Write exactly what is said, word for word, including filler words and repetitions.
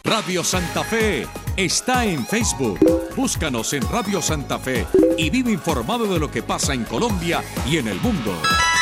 Radio Santa Fe está en Facebook. Búscanos en Radio Santa Fe y vive informado de lo que pasa en Colombia y en el mundo.